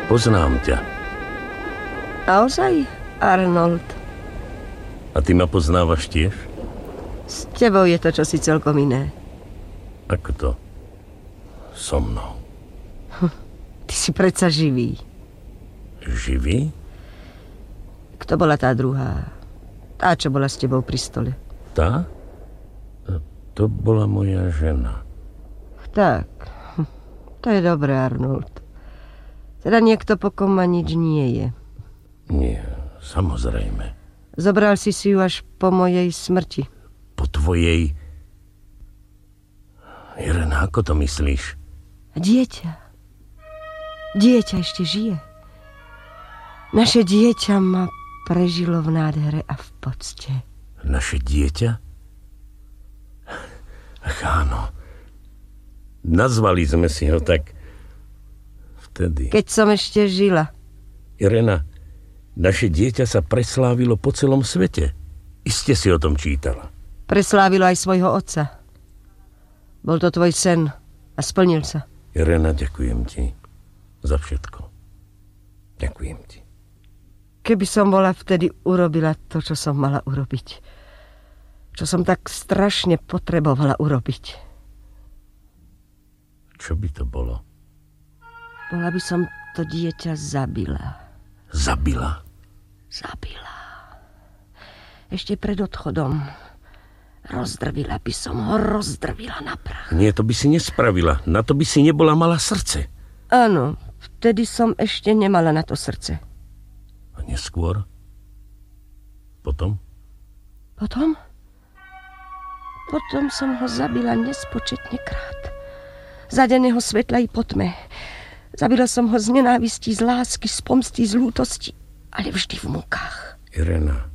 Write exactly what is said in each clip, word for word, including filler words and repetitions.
Poznám ťa. Naozaj, Arnold? A ty ma poznávaš tiež? S tebou je to čosi celkom iné. Ako to? So mnou. Hm, ty si predsa živý. Živý? Kto bola tá druhá? Tá, čo bola s tebou pri stole. Tá? To bola moja žena. Tak, to je dobré, Arnold. Teda niekto, po kom ma nič nie je. Nie, samozrejme. Zobral si si ju až po mojej smrti. Po tvojej... Irena, ako to myslíš? Dieťa. Dieťa ešte žije. Naše dieťa ma prežilo v nádhere a v pocte. Naše dieťa? Ach, áno. Nazvali sme si ho tak vtedy. Keď som ešte žila. Irena, naše dieťa sa preslávilo po celom svete. Iste si o tom čítala. Preslávilo aj svojho otca. Bol to tvoj sen a splnil sa. Irena, ďakujem ti za všetko. Ďakujem ti. Keby som bola vtedy urobila to, čo som mala urobiť. Čo som tak strašne potrebovala urobiť. Čo by to bolo? Bola by som to dieťa zabila. Zabila? Zabila. Ešte pred odchodom. Rozdrvila by som ho, rozdrvila na prach. Nie, to by si nespravila. Na to by si nebola mala srdce. Áno, vtedy som ešte nemala na to srdce. A neskôr? Potom? Potom? Potom som ho zabila nespočetne krát. Za denného svetla i po tme. Zabila som ho z nenávistí, z lásky, z pomsty, z lútosti, ale vždy v mukách. Irena,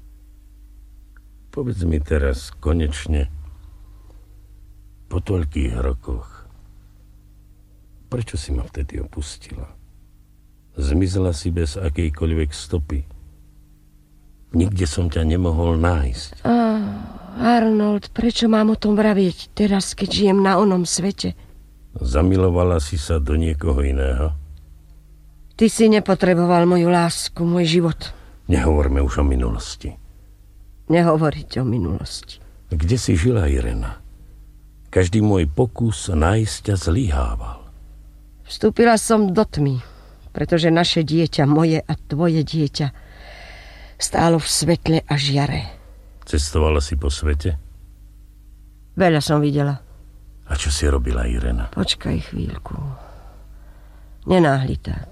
povedz mi teraz konečne, po toľkých rokoch, prečo si ma vtedy opustila? Zmizla si bez akejkoľvek stopy. Nikde som ťa nemohol nájsť. Oh, Arnold, prečo mám o tom vravieť teraz, keď žijem na onom svete? Zamilovala si sa do niekoho iného? Ty si nepotreboval moju lásku, môj život. Nehovorme už o minulosti. Nehovoriť o minulosti. Kde si žila, Irena? Každý môj pokus nájsť ťa zlyhával. Vstúpila som do tmy, pretože naše dieťa, moje a tvoje dieťa, stálo v svetle a žiare. Cestovala si po svete? Veľa som videla. A čo si robila, Irena? Počkaj chvíľku. Nenáhli tak.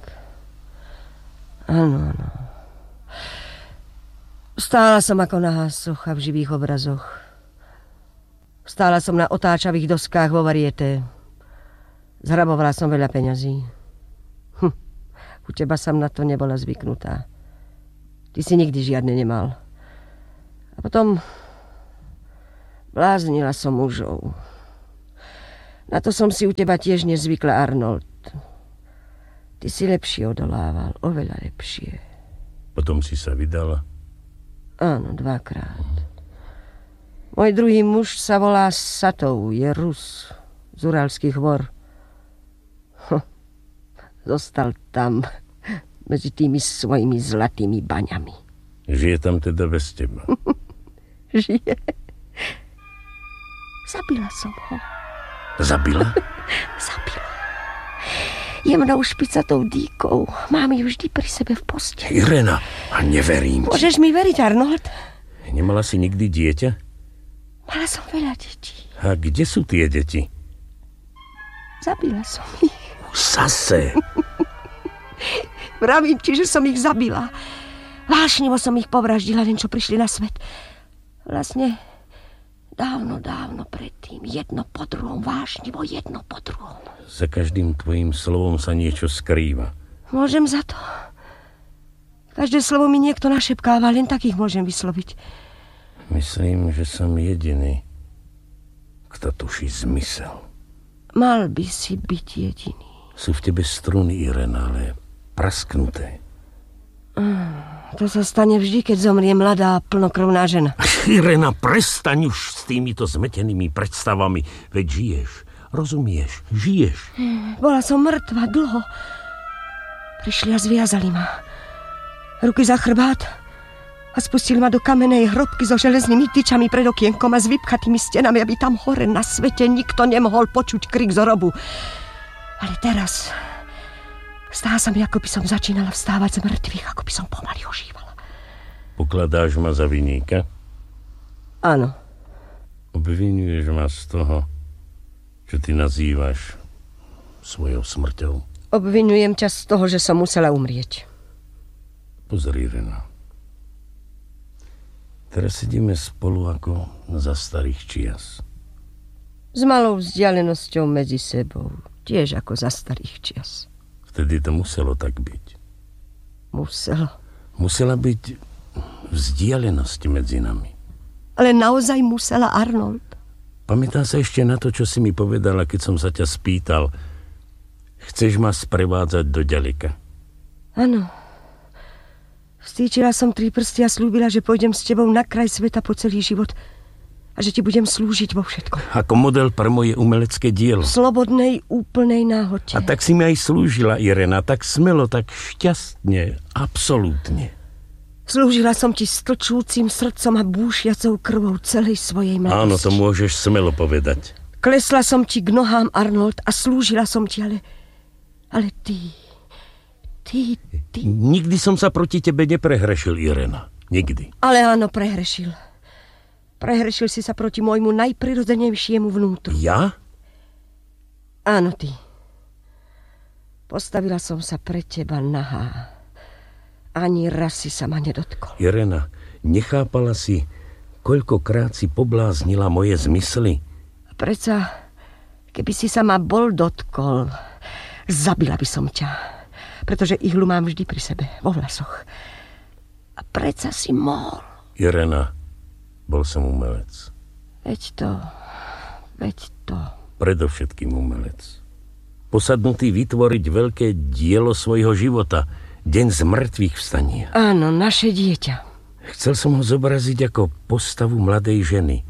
Áno, áno. Stála som ako na hásoch a v živých obrazoch. Stála som na otáčavých doskách vo varieté. Zhrabovala som veľa peňazí. Hm, u teba som na to nebola zvyknutá. Ty si nikdy žiadne nemal. A potom bláznila som mužov. Na to som si u teba tiež nezvykla, Arnold. Ty si lepšie odolával, oveľa lepšie. Potom si sa vydala? Áno, dvakrát. Môj druhý muž sa volá Satov, je Rus z Uralských hôr. Hm, zostal tam medzi tými svojimi zlatými baňami. Žije tam teda bez teba? Žije. Zabila som ho. Zabila? Zabila. Jemnou špicatou dýkou. Mám ju vždy pri sebe v posteli. Irena, a neverím ti. Môžeš mi veriť, Arnold? Nemala si nikdy dieťa? Mala som veľa detí. A kde sú tie deti? Zabila som ich. Zase. Vravím ti, že som ich zabila. Vášnivo som ich povraždila, len čo prišli na svet. Vlastne dávno, dávno predtým. Jedno po druhom, vášnivo, jedno po druhom. Za každým tvojim slovom sa niečo skrýva. Môžem za to. Každé slovo mi niekto našepkáva, len takých môžem vysloviť. Myslím, že som jediný, kto tuší zmysel. Mal by si byť jediný. Sú v tebe struny, Irena, ale prasknuté. Mm, to sa stane vždy, keď zomrie mladá a plnokrvná žena. Irena, prestaň už s týmito zmetenými predstavami. Veď žiješ, rozumieš, žiješ. Mm, bola som mŕtva dlho. Prišli a zviazali ma. Ruky za chrbát a spustili ma do kamenej hrobky so železnými tyčami pred okienkom a s vypchatými stenami, aby tam hore na svete nikto nemohol počuť krik z hrobu. Ale teraz zdá sa mi, ako by som začínala vstávať z mŕtvych, ako by som pomaly ožívala. Pokladáš ma za viníka? Áno. Obvinuješ ma z toho, čo ty nazývaš svojou smrťou. Obvinujem ťa z toho, že som musela umrieť. Pozri, Irena. Teraz sedíme spolu ako za starých čias. S malou vzdialenosťou medzi sebou. Tiež ako za starých čias. Vtedy to muselo tak byť. Muselo. Musela byť vzdialenosť medzi nami. Ale naozaj musela, Arnold. Pamätám sa ešte na to, čo si mi povedala, keď som sa ťa spýtal. Chceš ma sprevádzať do ďaleka? Áno. Vstýčila som tri prsty a slúbila, že pôjdem s tebou na kraj sveta po celý život a že ti budem slúžiť vo všetkom. Ako model pre moje umelecké dielo. V slobodnej, úplnej náhote. A tak si mi aj slúžila, Irena, tak smelo, tak šťastne, absolútne. Slúžila som ti s tlčúcim srdcom a búšiacou krvou celej svojej mladosti. Áno, to môžeš smelo povedať. Klesla som ti k nohám, Arnold, a slúžila som ti, ale... Ale ty... Ty, ty... Nikdy som sa proti tebe neprehrešil, Irena. Nikdy. Ale áno, prehrešil. Prehrešil si sa proti môjmu najprirodzenejšiemu vnútru. Ja? Áno, ty. Postavila som sa pre teba nahá. Ani raz si sa ma nedotkol. Irena, nechápala si, koľkokrát si pobláznila moje zmysly? Preca, keby si sa ma bol dotkol, zabila by som ťa. Pretože ihlu mám vždy pri sebe, vo vlasoch. A preca si mohol. Irena, bol som umelec. Veď to, veď to. Predovšetkým umelec. Posadnutý vytvoriť veľké dielo svojho života, deň z mŕtvych vstania. Áno, naše dieťa. Chcel som ho zobraziť ako postavu mladej ženy.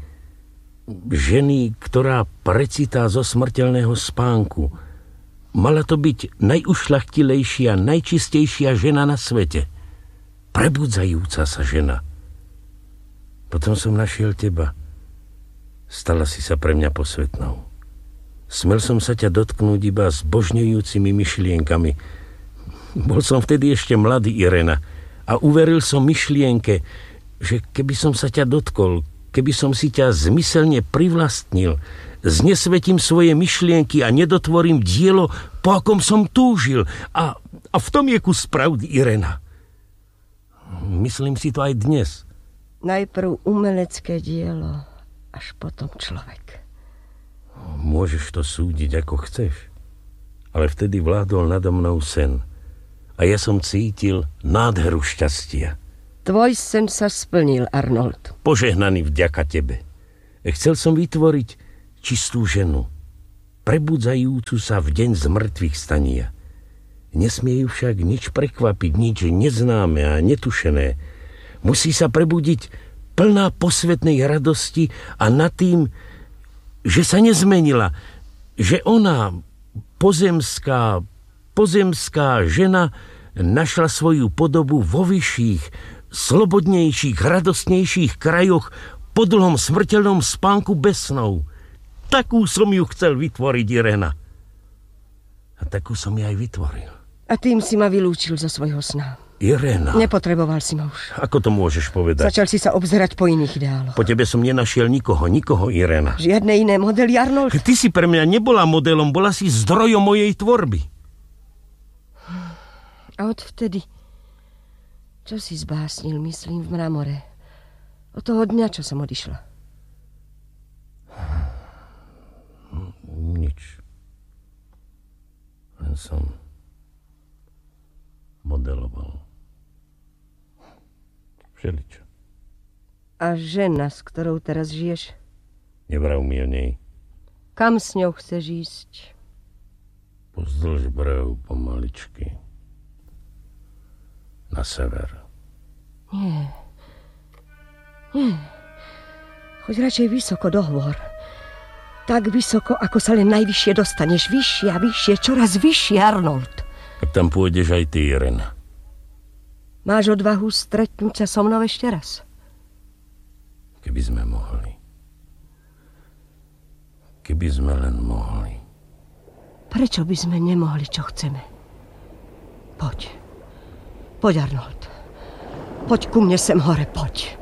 Ženy, ktorá precitá zo smrteľného spánku. Mala to byť najušľachtilejšia, najčistejšia žena na svete. Prebudzajúca sa žena. Potom som našiel teba. Stala si sa pre mňa posvetnou. Smel som sa ťa dotknúť iba zbožňujúcimi myšlienkami. Bol som vtedy ešte mladý, Irena, a uveril som myšlienke, že keby som sa ťa dotkol, keby som si ťa zmyselne privlastnil, znesvetím svoje myšlienky a nedotvorím dielo, po akom som túžil. A, a v tom je kus pravdy, Irena. Myslím si to aj dnes. Najprv umelecké dielo, až potom človek. Môžeš to súdiť, ako chceš. Ale vtedy vládol nado mnou sen. A ja som cítil nádheru šťastia. Tvoj sen sa splnil, Arnold. Požehnaný vďaka tebe. Chcel som vytvoriť čistú ženu, prebudzajúcu sa v deň z mŕtvych stania. Nesmie ju však nič prekvapiť, nič neznáme a netušené. Musí sa prebudiť plná posvetnej radosti a nad tým, že sa nezmenila, že ona, pozemská, pozemská žena, našla svoju podobu vo vyšších, slobodnejších, radostnejších krajoch po dlhom smrteľnom spánku bez snov. Takú som ju chcel vytvoriť, Irena. A takú som ju aj vytvoril. A tým si ma vylúčil zo svojho sna. Irena. Nepotreboval si ma už. Ako to môžeš povedať? Začal si sa obzerať po iných ideáloch. Po tebe som nenašiel nikoho, nikoho, Irena. Žiadne iné modely, Arnold? Ty si pre mňa nebola modelom, bola si zdrojom mojej tvorby. A odvtedy, čo si zbásnil, myslím, v mramore. Od toho dňa, čo som odišla. Nič. Len som modeloval. Všeličo. A žena, s ktorou teraz žiješ? Nevrav mi o nej. Kam s ňou chceš ísť? Pozdĺž brehu pomaličky. Na sever. Nie. Nie. Choď radšej vysoko do hôr. Tak vysoko, ako sa len najvyššie dostaneš. Vyššie a vyššie, čoraz vyššie, Arnold. Tak tam pôjdeš aj ty, Irén. Máš odvahu stretnúť sa so mnou ešte raz? Keby sme mohli. Keby sme len mohli. Prečo by sme nemohli, čo chceme? Poď. Poď, Arnold. Poď ku mne sem hore, poď.